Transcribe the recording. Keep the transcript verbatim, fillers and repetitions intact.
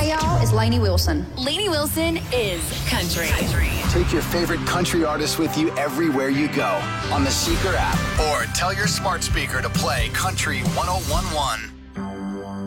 Hey, y'all, it's Lainey Wilson. Lainey Wilson is country. country. Take your favorite country artist with you everywhere you go on the Seeker app, or tell your smart speaker to play Country one oh one one.